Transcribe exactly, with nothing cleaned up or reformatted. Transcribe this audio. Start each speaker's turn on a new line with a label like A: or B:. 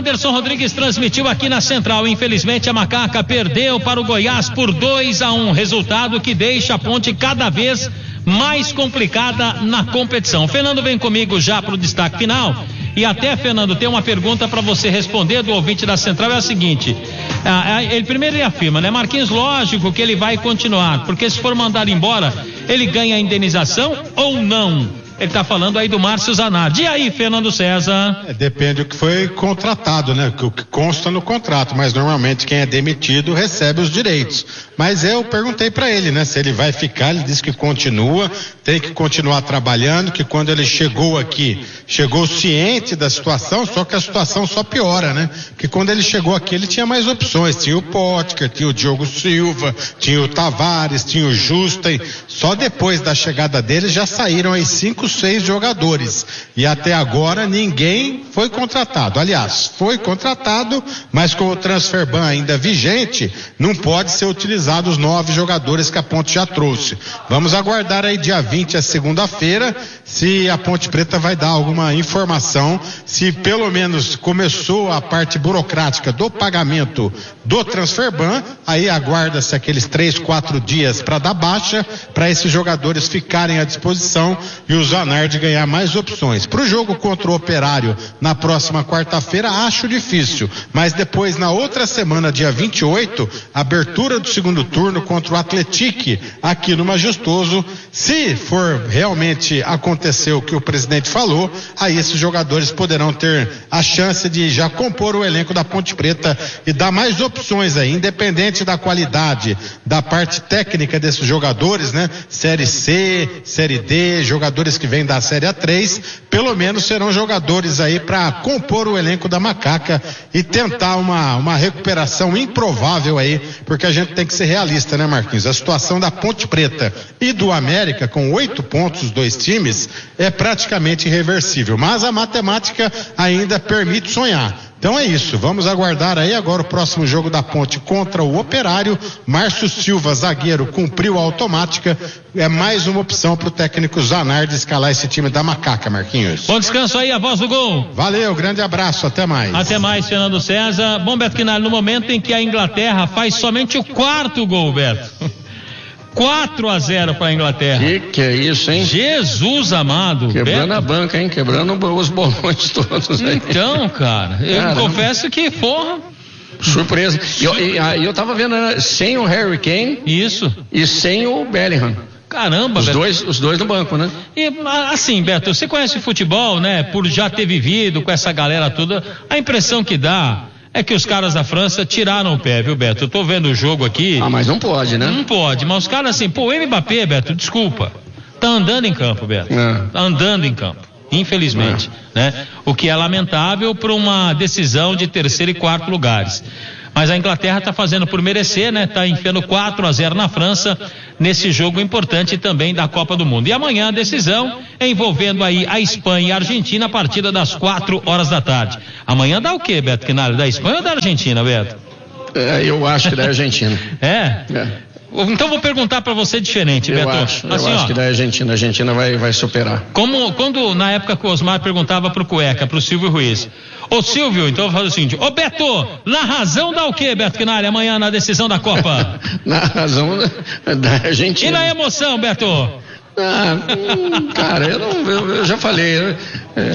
A: Aderson Rodrigues transmitiu aqui na Central. Infelizmente a Macaca perdeu para o Goiás por dois a um, resultado que deixa a Ponte cada vez mais complicada na competição. Fernando vem comigo já para o destaque final. E até, Fernando, tem uma pergunta para você responder do ouvinte da Central, é a seguinte, ah, ele primeiro ele afirma, né, Marquinhos, lógico que ele vai continuar, porque se for mandado embora, ele ganha a indenização ou não? Ele está falando aí do Márcio Zanardi. E aí, Fernando César?
B: É, depende do que foi contratado, né? O que consta no contrato, mas normalmente quem é demitido recebe os direitos. Mas eu perguntei para ele, né? Se ele vai ficar, ele disse que continua, tem que continuar trabalhando, que quando ele chegou aqui, chegou ciente da situação, só que a situação só piora, né? Que quando ele chegou aqui, ele tinha mais opções, tinha o Potker, tinha o Diogo Silva, tinha o Tavares, tinha o Justen, só depois da chegada dele já saíram aí cinco, seis jogadores, e até agora ninguém foi contratado. Aliás, foi contratado, mas com o transfer ban ainda vigente, não pode ser utilizado os nove jogadores que a Ponte já trouxe. Vamos aguardar aí dia vinte, a segunda-feira, se a Ponte Preta vai dar alguma informação, se pelo menos começou a parte burocrática do pagamento do transfer ban, aí aguarda-se aqueles três, quatro dias para dar baixa, para esses jogadores ficarem à disposição e os Zanardi ganhar mais opções. Para o jogo contra o Operário na próxima quarta-feira, acho difícil, mas depois na outra semana, dia vinte e oito, abertura do segundo turno contra o Atlético aqui no Majestoso. Se for realmente acontecer o que o presidente falou, aí esses jogadores poderão ter a chance de já compor o elenco da Ponte Preta e dar mais opções aí, independente da qualidade da parte técnica desses jogadores, né? Série C, Série D, jogadores que vêm da Série A três, pelo menos serão jogadores aí para compor o elenco da Macaca e tentar uma, uma recuperação improvável aí, porque a gente tem que ser realista, né, Marquinhos? A situação da Ponte Preta e do América, com oito pontos os dois times, é praticamente irreversível, mas a matemática ainda permite sonhar. Então é isso, vamos aguardar aí agora o próximo jogo da Ponte contra o Operário. Márcio Silva, zagueiro, cumpriu a automática, é mais uma opção para o técnico Zanardi escalar esse time da Macaca, Marquinhos.
A: Bom descanso aí, a voz do gol.
B: Valeu, grande abraço, até mais.
A: Até mais, Fernando César. Bom, Beto Quinalha, no momento em que a Inglaterra faz somente o quarto gol, Beto. quatro a zero para a Inglaterra.
C: Que que é isso, hein?
A: Jesus amado.
C: Quebrando
A: Beto.
C: a banca, hein? Quebrando os bolões todos aí.
A: Então, cara, eu
C: Caramba.
A: confesso que, porra,
C: surpresa. E eu, e, eu tava vendo, né, sem o Harry Kane.
A: Isso.
C: E sem o Bellingham.
A: Caramba,
C: os
A: Beto.
C: dois, os dois no banco, né?
A: E assim, Beto, você conhece futebol, né? Por já ter vivido com essa galera toda, a impressão que dá é que os caras da França tiraram o pé, viu, Beto? Eu tô vendo o jogo aqui.
C: Ah, mas não pode, né?
A: Não pode, mas os caras assim, pô, o Mbappé, Beto, desculpa, tá andando em campo, Beto.
C: É.
A: Tá andando em campo, infelizmente, é. né? O que é lamentável para uma decisão de terceiro e quarto lugares. Mas a Inglaterra está fazendo por merecer, né? Está enfiando quatro a zero na França nesse jogo importante também da Copa do Mundo. E amanhã a decisão é envolvendo aí a Espanha e a Argentina a partir das quatro horas da tarde. Amanhã dá o quê, Beto Quinalha? Da Espanha ou da Argentina, Beto?
C: É, eu acho que da Argentina.
A: é?
C: É.
A: Então vou perguntar para você diferente,
C: eu
A: Beto.
C: Acho,
A: assim,
C: eu acho
A: ó,
C: que da Argentina, a Argentina vai, vai superar.
A: Como quando na época que o Osmar perguntava pro Cueca, pro Silvio Ruiz. Ô Silvio, então eu vou fazer o seguinte, ô Beto, na razão dá o quê, Beto Quinalha, amanhã na decisão da Copa?
C: Na razão da, da Argentina.
A: E na emoção, Beto?
C: Ah, hum, cara, eu, não, eu, eu já falei. Eu, é,